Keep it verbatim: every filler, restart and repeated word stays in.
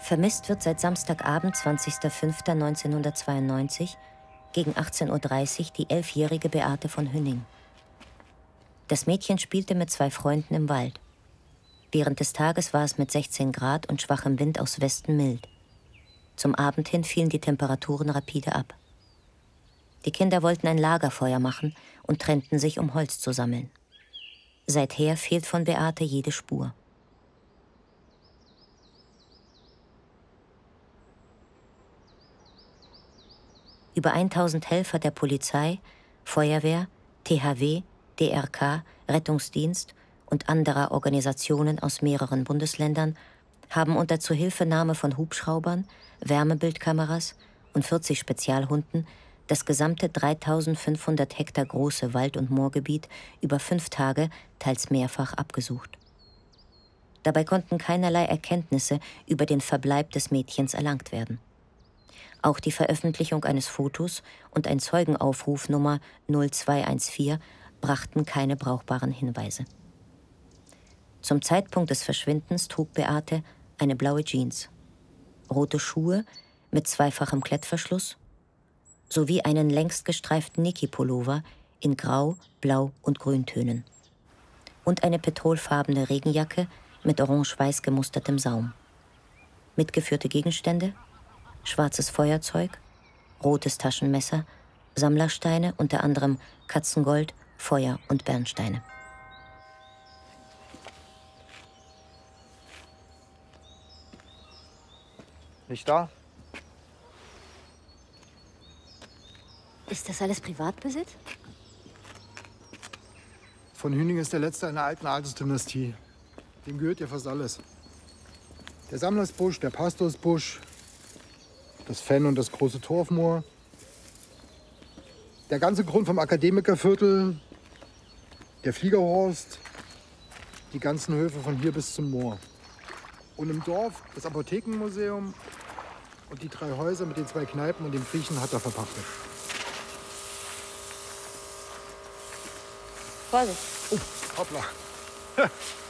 Vermisst wird seit Samstagabend, zwanzigster fünfter neunzehnhundertzweiundneunzig, gegen achtzehn Uhr dreißig die elfjährige Beate von Hünning. Das Mädchen spielte mit zwei Freunden im Wald. Während des Tages war es mit sechzehn Grad und schwachem Wind aus Westen mild. Zum Abend hin fielen die Temperaturen rapide ab. Die Kinder wollten ein Lagerfeuer machen und trennten sich, um Holz zu sammeln. Seither fehlt von Beate jede Spur. Über tausend Helfer der Polizei, Feuerwehr, T H W, D R K, Rettungsdienst und anderer Organisationen aus mehreren Bundesländern haben unter Zuhilfenahme von Hubschraubern, Wärmebildkameras und vierzig Spezialhunden das gesamte dreitausendfünfhundert Hektar große Wald- und Moorgebiet über fünf Tage, teils mehrfach, abgesucht. Dabei konnten keinerlei Erkenntnisse über den Verbleib des Mädchens erlangt werden. Auch die Veröffentlichung eines Fotos und ein Zeugenaufruf Nummer null zwei eins vier brachten keine brauchbaren Hinweise. Zum Zeitpunkt des Verschwindens trug Beate eine blaue Jeans, rote Schuhe mit zweifachem Klettverschluss sowie einen längst gestreiften Niki-Pullover in Grau, Blau und Grüntönen und eine petrolfarbene Regenjacke mit orange-weiß gemustertem Saum. Mitgeführte Gegenstände: schwarzes Feuerzeug, rotes Taschenmesser, Sammlersteine, unter anderem Katzengold, Feuer- und Bernsteine. Nicht da? Ist das alles Privatbesitz? Von Hüning ist der letzte einer alten Adelsdynastie. Dem gehört ja fast alles. Der Sammlersbusch, der Pastorsbusch, das Fenn und das große Torfmoor, der ganze Grund vom Akademikerviertel, der Fliegerhorst, die ganzen Höfe von hier bis zum Moor. Und im Dorf das Apothekenmuseum und die drei Häuser mit den zwei Kneipen und dem Griechen hat er verpachtet. Vorsicht. Oh, hoppla.